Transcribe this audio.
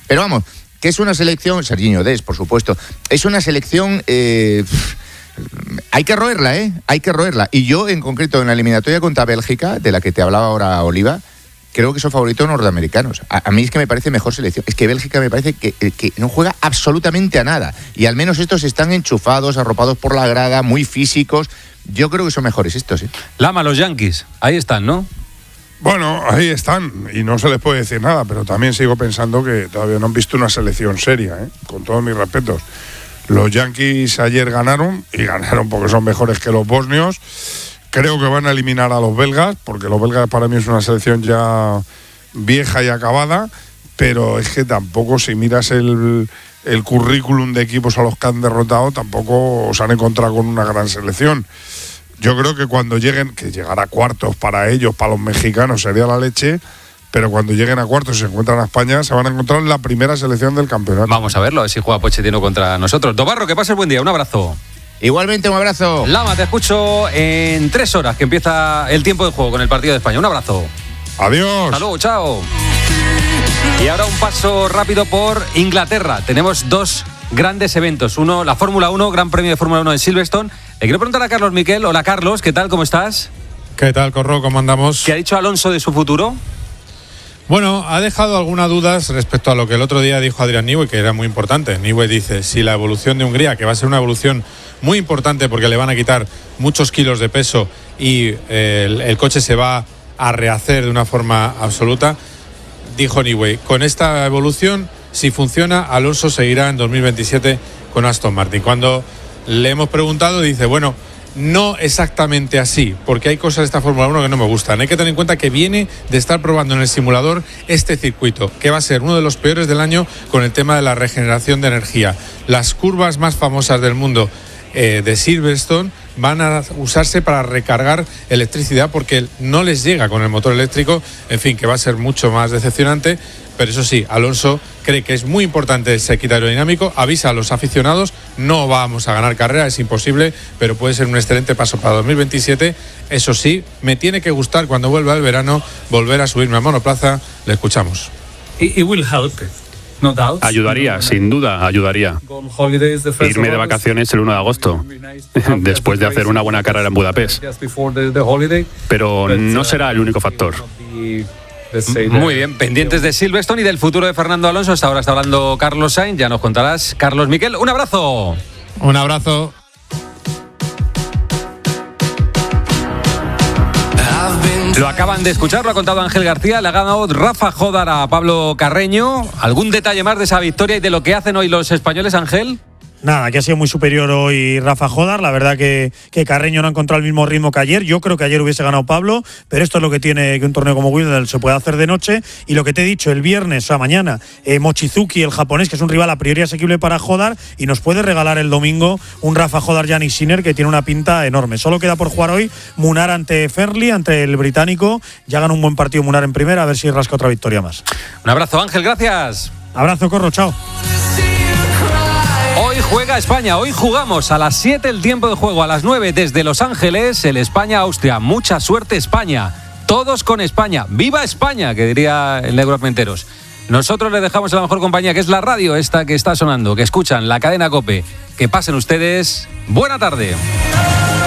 Pero vamos, que es una selección, Sergiño Dest, por supuesto, es una selección... hay que roerla, hay que roerla. Y yo, en concreto, en la eliminatoria contra Bélgica, de la que te hablaba ahora Oliva, creo que son favoritos norteamericanos. A mí es que me parece mejor selección. Es que Bélgica me parece que no juega absolutamente a nada. Y al menos estos están enchufados, arropados por la grada, muy físicos. Yo creo que son mejores estos, Lama, los Yankees, ahí están, ¿no? Bueno, ahí están, y no se les puede decir nada, pero también sigo pensando que todavía no han visto una selección seria, con todos mis respetos. Los Yankees ayer ganaron, y ganaron porque son mejores que los bosnios. Creo que van a eliminar a los belgas, porque los belgas para mí es una selección ya vieja y acabada, pero es que tampoco, si miras el currículum de equipos a los que han derrotado, tampoco se han encontrado con una gran selección. Yo creo que cuando lleguen, que llegar a cuartos para ellos, para los mexicanos, sería la leche, pero cuando lleguen a cuartos y se encuentran a España, se van a encontrar en la primera selección del campeonato. Vamos a verlo, a ver si juega Pochettino contra nosotros. Dobarro, que pases buen día, un abrazo. Igualmente, un abrazo. Lama, te escucho en 3 horas, que empieza el tiempo de juego con el partido de España. Un abrazo. Adiós. Hasta luego, chao. Y ahora un paso rápido por Inglaterra. Tenemos 2 grandes eventos. Uno, la Fórmula 1, Gran Premio de Fórmula 1 en Silverstone. Le quiero preguntar a Carlos Miquel. Hola, Carlos, ¿qué tal? ¿Cómo estás? ¿Qué tal, Corro? ¿Cómo andamos? ¿Qué ha dicho Alonso de su futuro? Bueno, ha dejado algunas dudas respecto a lo que el otro día dijo Adrian Newey, que era muy importante. Newey dice, si la evolución de Hungría, que va a ser una evolución muy importante porque le van a quitar muchos kilos de peso y el coche se va a rehacer de una forma absoluta, dijo Newey, con esta evolución, si funciona, Alonso seguirá en 2027 con Aston Martin. Cuando le hemos preguntado, dice, bueno, no exactamente así, porque hay cosas de esta Fórmula 1 que no me gustan. Hay que tener en cuenta que viene de estar probando en el simulador este circuito, que va a ser uno de los peores del año con el tema de la regeneración de energía. Las curvas más famosas del mundo de Silverstone van a usarse para recargar electricidad porque no les llega con el motor eléctrico, en fin, que va a ser mucho más decepcionante. Pero eso sí, Alonso cree que es muy importante ese kit aerodinámico, avisa a los aficionados, no vamos a ganar carrera, es imposible, pero puede ser un excelente paso para 2027. Eso sí, me tiene que gustar cuando vuelva el verano volver a subirme a monoplaza. Le escuchamos. It will help. Ayudaría, sin duda, ayudaría. Irme de vacaciones el 1 de agosto, después de hacer una buena carrera en Budapest. Pero no será el único factor. Muy bien, pendientes de Silverstone y del futuro de Fernando Alonso. Hasta ahora está hablando Carlos Sainz, ya nos contarás. Carlos Miquel, un abrazo. Un abrazo. Lo acaban de escuchar, lo ha contado Ángel García, le ha ganado Rafa Jodar a Pablo Carreño. ¿Algún detalle más de esa victoria y de lo que hacen hoy los españoles, Ángel? Nada, que ha sido muy superior hoy Rafa Jodar. La verdad que Carreño no ha encontrado el mismo ritmo que ayer. Yo creo que ayer hubiese ganado Pablo, pero esto es lo que tiene que un torneo como Wimbledon se puede hacer de noche. Y lo que te he dicho, el viernes, o sea, mañana, Mochizuki, el japonés, que es un rival a priori asequible para Jodar, y nos puede regalar el domingo un Rafa Jodar-Jannik Sinner que tiene una pinta enorme. Solo queda por jugar hoy Munar ante Ferli, ante el británico. Ya gana un buen partido Munar en primera, a ver si rasca otra victoria más. Un abrazo, Ángel, gracias. Abrazo, Corro, chao. Hoy juega España, hoy jugamos a las 7 el tiempo de juego, a las 9 desde Los Ángeles, el España-Austria. Mucha suerte España, todos con España. ¡Viva España!, que diría el negro Armenteros. Nosotros le dejamos a la mejor compañía, que es la radio esta que está sonando, que escuchan la cadena COPE. Que pasen ustedes buena tarde.